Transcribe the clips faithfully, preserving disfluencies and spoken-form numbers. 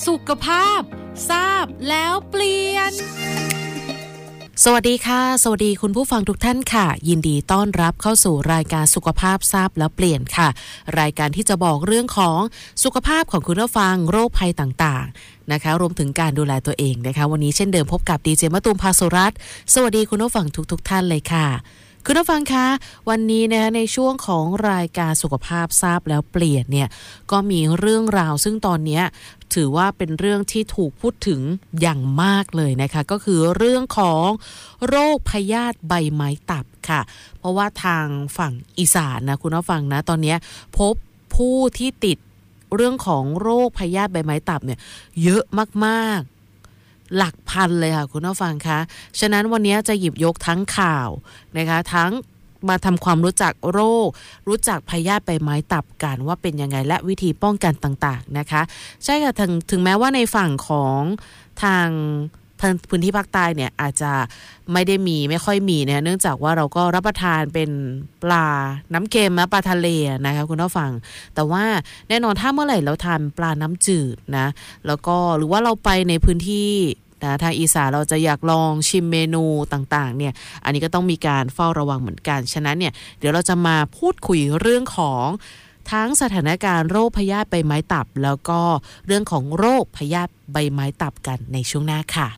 สุขภาพทราบแล้วเปลี่ยนสวัสดีค่ะสวัสดีคุณผู้ฟังทุกท่านค่ะยินดีต้อนรับเข้าสู่รายการสุขภาพทราบแล้วเปลี่ยนค่ะรายการที่จะบอกเรื่องของสุขภาพของคุณผู้ฟังโรคภัยต่างๆนะคะรวมถึงการดูแลตัวเองนะคะวันนี้เช่นเดิมพบกับดีเจมะตูมภาสุรัตน์สวัสดีคุณผู้ฟังทุกๆท่านเลยค่ะคุณผู้ฟังคะวันนี้นะคะในช่วงของรายการสุขภาพทราบแล้วเปลี่ยนเนี่ยก็มีเรื่องราวซึ่งตอนนี้ถือว่าเป็นเรื่องที่ถูกพูดถึงอย่างมากเลยนะคะก็คือเรื่องของโรคพยาธิใบไม้ตับค่ะเพราะว่าทางฝั่งอีสานนะคุณผู้ฟังนะตอนนี้พบผู้ที่ติดเรื่องของโรคพยาธิใบไม้ตับเนี่ยเยอะมากๆหลักพันเลยค่ะคุณผู้ฟังคะฉะนั้นวันนี้จะหยิบยกทั้งข่าวนะคะทั้งมาทำความรู้จักโรครู้จักพยาธิใบไม้ตับกันว่าเป็นยังไงและวิธีป้องกันต่างๆนะคะใช่ค่ะถึงถึงแม้ว่าในฝั่งของทางพื้นที่ภาคใต้เนี่ยอาจจะไม่ได้มีไม่ค่อยมีนะเนื่องจากว่าเราก็รับประทานเป็นปลาน้ำเค็มนะปลาทะเลนะคะคุณผู้ฟังแต่ว่าแน่นอนถ้าเมื่อไหร่เราทานปลาน้ำจืดนะแล้วก็หรือว่าเราไปในพื้นที่นะทางอีสานเราจะอยากลองชิมเมนูต่างๆเนี่ยอันนี้ก็ต้องมีการเฝ้าระวังเหมือนกันฉะนั้นเนี่ยเดี๋ยวเราจะมาพูดคุยเรื่องของทั้งสถานการณ์โรคพยาธิใบไม้ตับแล้วก็เรื่องของโรคพยาธิใบไม้ตับกันในช่วงหน้าค่ะ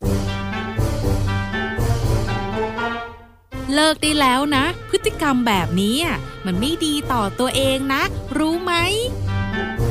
เลิกได้แล้วนะพฤติกรรมแบบนี้มันไม่ดีต่อตัวเองนะรู้ไหม